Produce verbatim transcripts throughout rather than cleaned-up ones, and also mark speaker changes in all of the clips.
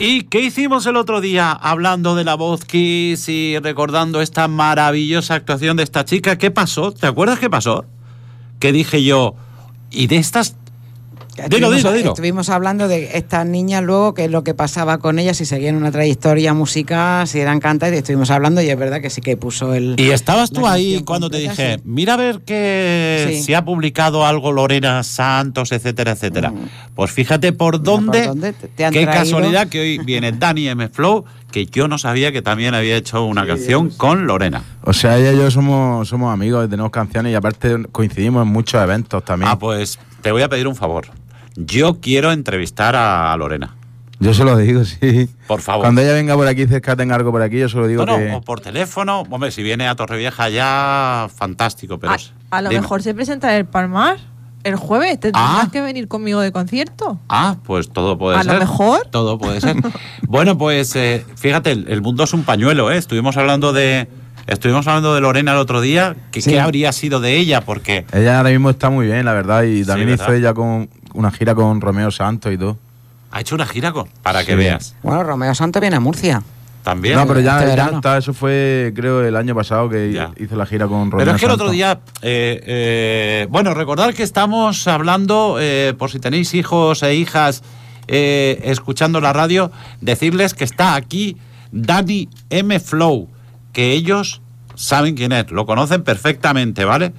Speaker 1: ¿Y qué hicimos el otro día hablando de La Voz Kiss y recordando esta maravillosa actuación de esta chica? ¿Qué pasó? ¿Te acuerdas qué pasó? Que dije yo, y de estas... Dilo,
Speaker 2: estuvimos,
Speaker 1: dilo, dilo.
Speaker 2: Estuvimos hablando de estas niñas luego, qué es lo que pasaba con ellas, si seguían una trayectoria musical, si eran cantantes, y estuvimos hablando y es verdad que sí que puso el...
Speaker 1: Y estabas tú ahí cuando
Speaker 2: completa,
Speaker 1: te dije,
Speaker 2: sí.
Speaker 1: mira a ver que
Speaker 2: Sí.
Speaker 1: si ha publicado algo Lorena Santos, etcétera, etcétera.
Speaker 2: Mm.
Speaker 1: Pues fíjate por
Speaker 2: Mira,
Speaker 1: dónde,
Speaker 2: por dónde te- te han
Speaker 1: qué
Speaker 2: traído.
Speaker 1: casualidad que hoy viene Dani M. Flow, que yo no sabía que también había hecho una canción con Lorena.
Speaker 3: O sea, ella y yo somos, somos amigos, tenemos canciones y aparte coincidimos en muchos eventos también.
Speaker 1: Ah, pues te voy a pedir un favor. Yo quiero entrevistar a Lorena.
Speaker 3: Yo se lo digo, sí.
Speaker 1: Por favor.
Speaker 3: Cuando ella venga por aquí, cerca tenga algo por aquí, yo se lo digo
Speaker 1: No, no,
Speaker 3: que...
Speaker 1: o por teléfono. Hombre, si viene a Torrevieja ya, fantástico, pero...
Speaker 4: A, a lo
Speaker 1: dime.
Speaker 4: mejor se presenta en el Palmar el jueves. Tendrás
Speaker 1: Ah.
Speaker 4: que venir conmigo de concierto.
Speaker 1: Ah, pues todo puede
Speaker 4: A
Speaker 1: ser.
Speaker 4: lo mejor.
Speaker 1: Todo puede ser. Bueno, pues eh, fíjate, el, el mundo es un pañuelo, ¿eh? Estuvimos hablando de... Estuvimos hablando de Lorena el otro día, que
Speaker 2: Sí.
Speaker 1: qué habría sido de ella, porque...
Speaker 3: Ella ahora mismo está muy bien, la verdad, y también
Speaker 1: ¿verdad?
Speaker 3: hizo ella con una gira con Romeo Santos y todo.
Speaker 1: Ha hecho una gira con... Para que
Speaker 3: Sí.
Speaker 1: veas.
Speaker 2: Bueno, Romeo Santos viene a Murcia.
Speaker 1: También.
Speaker 3: No, pero ya,
Speaker 2: este
Speaker 3: ya
Speaker 2: verano.
Speaker 3: está, eso fue creo el año pasado que
Speaker 1: Ya.
Speaker 3: hizo la gira con Romeo
Speaker 1: Pero es que el otro
Speaker 3: Santos.
Speaker 1: día, eh, eh, bueno, recordar que estamos hablando, eh, por si tenéis hijos e hijas eh, escuchando la radio, decirles que está aquí Dani M. Flow, que ellos saben quién es, lo conocen perfectamente, ¿vale?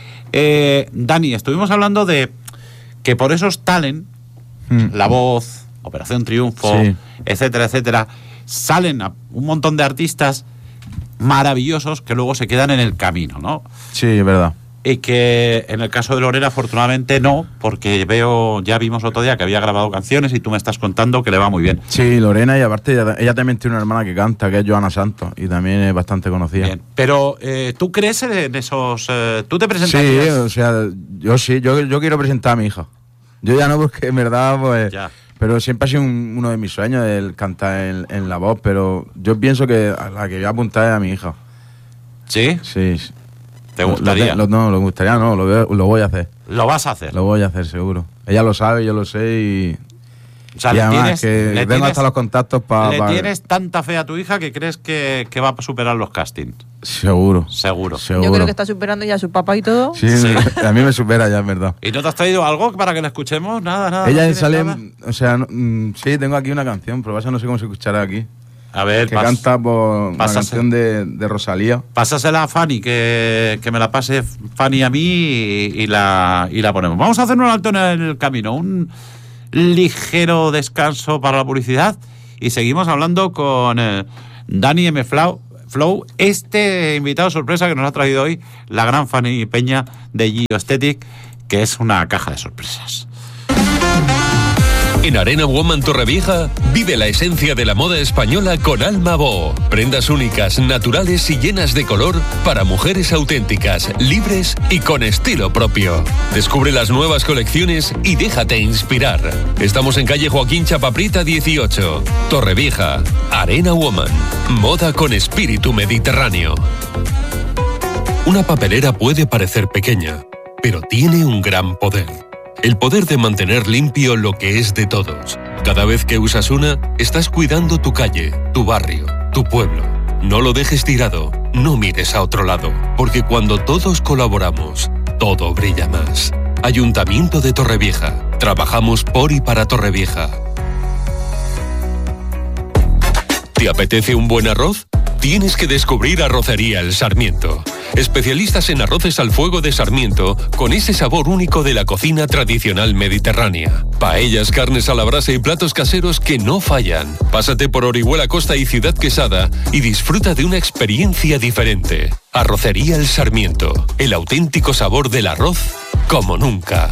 Speaker 1: Eh, Dani, estuvimos hablando de que por esos talent,
Speaker 3: Mm.
Speaker 1: La Voz, Operación Triunfo,
Speaker 3: Sí.
Speaker 1: etcétera, etcétera, salen a un montón de artistas maravillosos que luego se quedan en el camino, ¿no?
Speaker 3: Sí, es verdad.
Speaker 1: Y que en el caso de Lorena, afortunadamente no, porque veo, ya vimos otro día que había grabado canciones y tú me estás contando que le va muy bien.
Speaker 3: Sí, Lorena, y aparte ella, ella también tiene una hermana que canta, que es Joana Santos, y también es bastante conocida.
Speaker 1: Bien. Pero eh, tú crees en esos... eh, ¿Tú te
Speaker 3: Sí,
Speaker 1: presentarías?
Speaker 3: o sea, yo sí, yo, yo quiero presentar a mi hija. Yo ya no, porque en verdad, pues...
Speaker 1: Ya.
Speaker 3: Pero siempre ha sido un- uno de mis sueños el cantar en, en La Voz, pero yo pienso que a la que voy a apuntar es a mi hija.
Speaker 1: ¿Sí?
Speaker 3: Sí. sí.
Speaker 1: ¿Te gustaría?
Speaker 3: Lo- lo- no, lo gustaría no, lo, veo- lo voy a hacer.
Speaker 1: Lo vas a hacer.
Speaker 3: Lo voy a hacer, seguro. Ella lo sabe, yo lo sé y...
Speaker 1: O sea,
Speaker 3: y
Speaker 1: le
Speaker 3: además
Speaker 1: tienes,
Speaker 3: que
Speaker 1: le
Speaker 3: tengo
Speaker 1: tienes-
Speaker 3: hasta los contactos para...
Speaker 1: le tienes tanta fe a tu hija que crees que, que va a superar los castings.
Speaker 3: Seguro.
Speaker 1: Seguro.
Speaker 3: Seguro.
Speaker 4: Yo creo que está superando ya a su papá y todo.
Speaker 3: Sí,
Speaker 1: Sí.
Speaker 3: a mí me supera ya, en verdad.
Speaker 1: ¿Y no te has traído algo para que la escuchemos? Nada, nada. ¿no
Speaker 3: Ella
Speaker 1: tienes
Speaker 3: sale,
Speaker 1: nada?
Speaker 3: o sea, no- mm, sí, tengo aquí una canción, pero pasa no sé cómo se escuchará aquí.
Speaker 1: A ver,
Speaker 3: Que
Speaker 1: pas-
Speaker 3: canta por una
Speaker 1: pásase-
Speaker 3: canción de, de Rosalía.
Speaker 1: pásasela a Fanny, que, que me la pase Fanny a mí y, y la, y la ponemos. Vamos a hacer un alto en el camino, un ligero descanso para la publicidad y seguimos hablando con eh, Dani M. Flow, Flow, este invitado sorpresa que nos ha traído hoy la gran Fanny Peña de Geoaesthetic, que es una caja de sorpresas.
Speaker 5: En Arena Woman Torrevieja, vive la esencia de la moda española con Alma Bo. Prendas únicas, naturales y llenas de color para mujeres auténticas, libres y con estilo propio. Descubre las nuevas colecciones y déjate inspirar. Estamos en calle Joaquín Chapaprita dieciocho, Torrevieja. Arena Woman, moda con espíritu mediterráneo. Una papelera puede parecer pequeña, pero tiene un gran poder. El poder de mantener limpio lo que es de todos. Cada vez que usas una, estás cuidando tu calle, tu barrio, tu pueblo. No lo dejes tirado, no mires a otro lado, porque cuando todos colaboramos, todo brilla más. Ayuntamiento de Torrevieja. Trabajamos por y para Torrevieja. ¿Te apetece un buen arroz? Tienes que descubrir Arrocería El Sarmiento. Especialistas en arroces al fuego de Sarmiento, con ese sabor único de la cocina tradicional mediterránea. Paellas, carnes a la brasa y platos caseros que no fallan. Pásate por Orihuela Costa y Ciudad Quesada y disfruta de una experiencia diferente. Arrocería El Sarmiento. El auténtico sabor del arroz como nunca.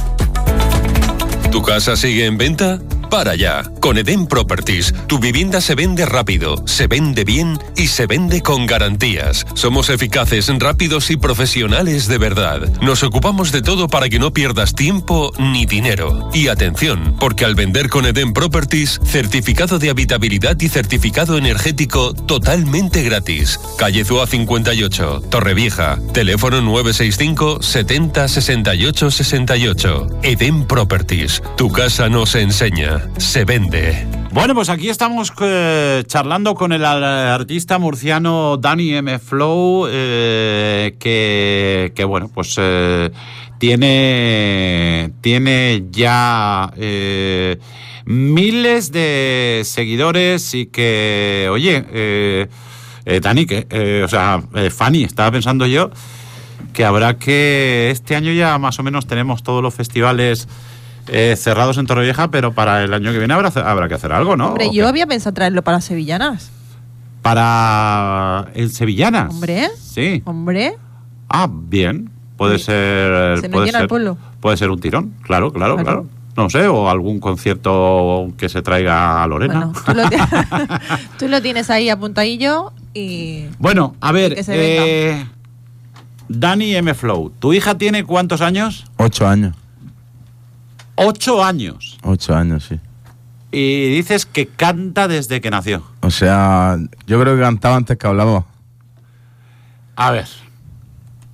Speaker 5: ¿Tu casa sigue en venta? Para ya. Con Eden Properties, tu vivienda se vende rápido, se vende bien y se vende con garantías. Somos eficaces, rápidos y profesionales de verdad. Nos ocupamos de todo para que no pierdas tiempo ni dinero. Y atención, porque al vender con Eden Properties, certificado de habitabilidad y certificado energético totalmente gratis. Calle Zúa cincuenta y ocho, Torrevieja. Teléfono nueve seis cinco, setenta, sesenta y ocho, sesenta y ocho. Eden Properties. Tu casa no se enseña, se vende.
Speaker 1: Bueno, pues aquí estamos eh, charlando con el artista murciano Dani M. Flow, eh, que, que, bueno, pues eh, tiene, tiene ya eh, miles de seguidores y que, oye, eh, eh, Dani, que, eh, o sea, eh, Fanny, estaba pensando yo que habrá que, este año ya más o menos tenemos todos los festivales Eh, cerrados en Torrevieja, pero para el año que viene habrá, habrá que hacer algo, ¿no?
Speaker 4: Hombre, yo había pensado traerlo para sevillanas.
Speaker 1: Para el Sevillanas.
Speaker 4: Hombre.
Speaker 1: Sí.
Speaker 4: Hombre.
Speaker 1: Ah, bien. Puede
Speaker 4: Sí.
Speaker 1: ser.
Speaker 4: Se nos
Speaker 1: puede
Speaker 4: llena
Speaker 1: ser,
Speaker 4: el pueblo.
Speaker 1: Puede ser un tirón, claro, claro, claro.
Speaker 4: Claro.
Speaker 1: No sé, o algún concierto que se traiga a Lorena.
Speaker 4: Bueno, tú lo, ti- tú lo tienes ahí apuntadillo y...
Speaker 1: Bueno, a ver,
Speaker 4: Que se
Speaker 1: eh, Dani M. Flow, ¿tu hija tiene cuántos años?
Speaker 3: Ocho años.
Speaker 1: Ocho años.
Speaker 3: Ocho años, sí.
Speaker 1: Y dices que canta desde que nació.
Speaker 3: O sea, yo creo que cantaba antes que hablaba.
Speaker 1: A ver,